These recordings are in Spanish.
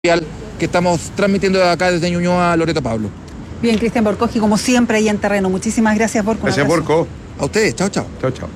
que estamos transmitiendo de acá desde Ñuñoa a Loreto Pablo. Bien, Cristian Borcoski, como siempre, ahí en terreno. Muchísimas gracias, Borco. Gracias, Borco. A ustedes, chao, chao. Chao, chao.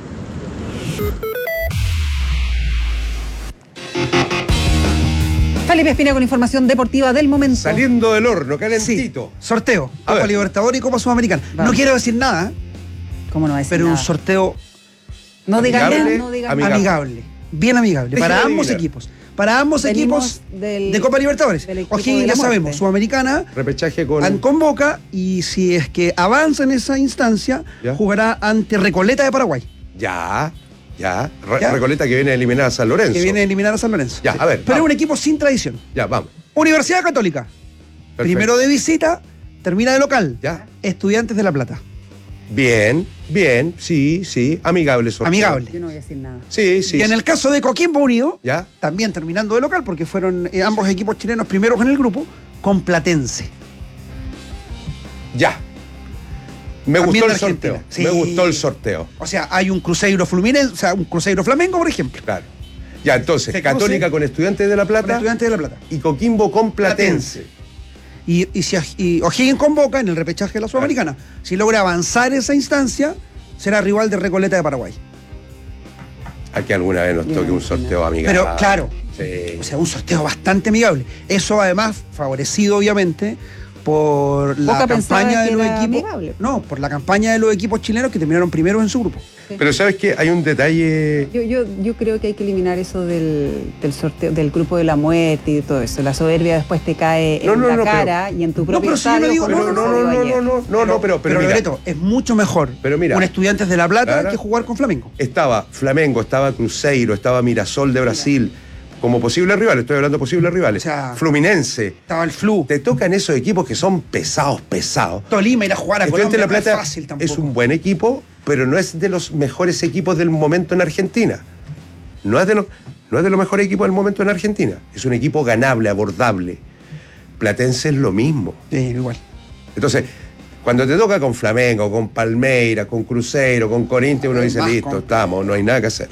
Felipe Espina con información deportiva del momento. Saliendo del horno, calentito. Sí, sorteo. A Copa ver. Libertadores y Copa Sudamericana. Vamos. No quiero decir nada, ¿Cómo no va a decir pero nada? un sorteo No digan amigable, no digan amigable. amigable. Bien amigable. Déjeme Para ambos adivinar. equipos. Para ambos Venimos equipos del- de Copa Libertadores. del equipo O'Higgins de la ya sabemos, muerte. Sudamericana Repechaje con... convoca y si es que avanza en esa instancia, Ya. jugará ante Recoleta de Paraguay, Ya. ¿Ya? Recoleta que viene a eliminar a San Lorenzo. que viene a eliminar a San Lorenzo. Ya, a ver, Pero es vamos. un equipo sin tradición. Ya, vamos. Universidad Católica. Perfecto. Primero de visita, termina de local. Ya. Estudiantes de La Plata. Bien, sí. Amigable sorteo. Amigable. Yo no voy a decir nada. Sí, sí. Y en el caso de Coquimbo Unido, Ya. también terminando de local, porque fueron ambos equipos chilenos primeros en el grupo, con Platense. Ya. Me También gustó de el sorteo. Argentina. Sí. Me gustó el sorteo. O sea, hay un Cruzeiro Fluminense, o sea, un Cruzeiro Flamengo, por ejemplo. Claro. Ya, entonces, Se Católica cruce- con Estudiantes de La Con Plata Estudiantes de La Plata. y Coquimbo con Platense. Y O'Higgins convoca en el repechaje de la Sudamericana. Si logra avanzar esa instancia, será rival de Recoleta de Paraguay. A que alguna vez nos toque un sorteo amigable. Pero claro, Sí. o sea, un sorteo bastante amigable. Eso además favorecido obviamente por la Boca pensaba campaña de que los era equipos. amigable. No, por la campaña de los equipos chilenos que terminaron primeros en su grupo. Pero ¿sabes qué? Hay un detalle... Yo creo que hay que eliminar eso del sorteo, del grupo de la muerte y de todo eso. La soberbia después te cae No, en no, la no, cara y en tu propio pero si yo le estadio, digo- como Pero se no, dio no, ayer. no, pero mira, Loreto, es mucho mejor Pero mira. un Estudiantes de La Plata Claro. que jugar con Flamengo. estaba Flamengo, estaba Cruzeiro, estaba Mirasol de Brasil, como posibles rivales, estoy hablando de posibles rivales. O sea, Fluminense. Estaba el Flu. Te tocan esos equipos que son pesados. Tolima ir a jugar a Estudiantes Colombia de La no es Plata fácil tampoco. es un buen equipo, pero no es de los mejores equipos del momento en Argentina. No es de los mejores equipos del momento en Argentina. Es un equipo ganable, abordable. Platense es lo mismo. Sí, igual. Entonces, cuando te toca con Flamengo, con Palmeiras, con Cruzeiro, con Corinthians, uno dice, Más listo, con- estamos, no hay nada que hacer.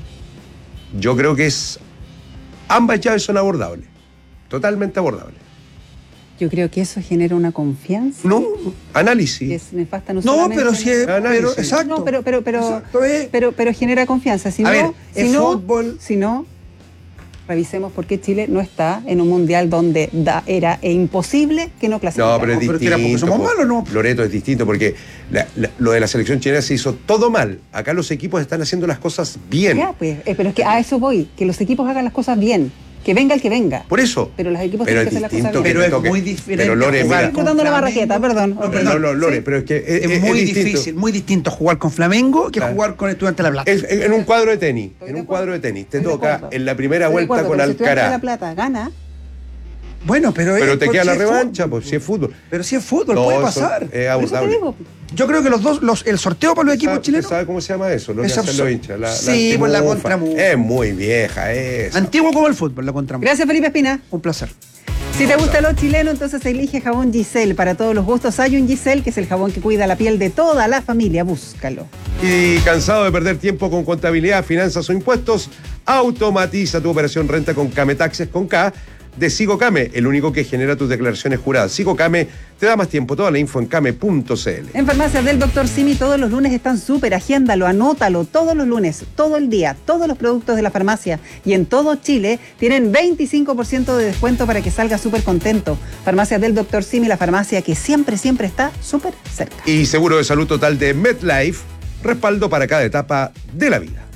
Yo creo que ambas llaves son abordables. Totalmente abordables. Yo creo que eso genera una confianza No, que análisis. es nefasta no No, solamente pero si es. Análisis. Pero, exacto. No, pero Exacto, pero genera confianza. Si A no, ver, si es no, fútbol. Si no, revisemos por qué Chile no está en un mundial donde era imposible que no clasificara. No, pero es pero que era porque distinto. somos malos, ¿no? Loreto, es distinto porque lo de la selección chilena se hizo todo mal. Acá los equipos están haciendo las cosas bien. Ya, pues, pero es que a eso voy, que los equipos hagan las cosas bien, que venga el que venga. Por eso. Pero los equipos Pero tienen que es hacer las cosas distinto bien. que Pero te es toque. muy diferente. Pero Lore, jugar mira. Estoy dando la Flamengo. barraqueta, perdón. No, ok. perdón. No, Lore, Sí. pero es que Es muy distinto. difícil, muy distinto jugar con Flamengo que Claro. jugar con Estudiantes de La Plata. En un cuadro de tenis. Estoy En de un cuadro de tenis. Te Estoy de toca acuerdo. en la primera Estoy de vuelta acuerdo, con pero si Estudiantes de La Alcaraz. Plata gana, Bueno, pero Pero te queda la si es revancha, fútbol. pues si es fútbol. Pero si es fútbol, No, puede eso pasar. Es por eso te abordable. digo. Yo creo que el sorteo para los equipos chilenos. ¿Sabe cómo se llama eso? Lo que Es hacen los absurdo. hinchas. Sí, pues la antimufa. contramufa. Es muy vieja esa. Antiguo como el fútbol, la contramano. Gracias, Felipe Espina. Un placer. Si te gusta lo chileno, entonces elige jabón Giselle. Para todos los gustos hay un Giselle, que es el jabón que cuida la piel de toda la familia. Búscalo. Y cansado de perder tiempo con contabilidad, finanzas o impuestos, automatiza tu operación renta con Came Taxes con K de Sigocame, el único que genera tus declaraciones juradas. Sigocame te da más tiempo. Toda la info en came.cl. En Farmacias del Dr. Simi todos los lunes están súper, agéndalo, anótalo, todos los lunes, todo el día, todos los productos de la farmacia y en todo Chile tienen 25% de descuento para que salga súper contento. Farmacias del Dr. Simi, la farmacia que siempre, siempre está súper cerca. Y seguro de salud total de MetLife, respaldo para cada etapa de la vida.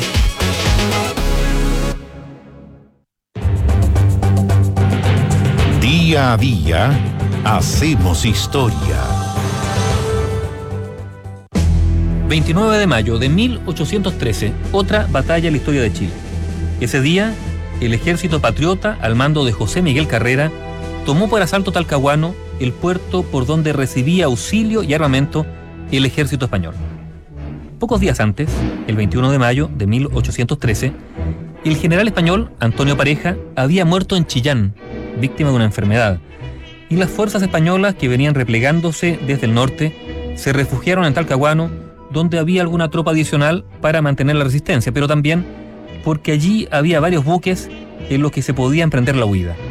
Día a día hacemos historia. 29 de mayo de 1813, otra batalla en la historia de Chile. Ese día, el ejército patriota, al mando de José Miguel Carrera, tomó por asalto Talcahuano, el puerto por donde recibía auxilio y armamento el ejército español. Pocos días antes, el 21 de mayo de 1813, el general español Antonio Pareja había muerto en Chillán, víctima de una enfermedad, y las fuerzas españolas que venían replegándose desde el norte se refugiaron en Talcahuano, donde había alguna tropa adicional para mantener la resistencia, pero también porque allí había varios buques en los que se podía emprender la huida.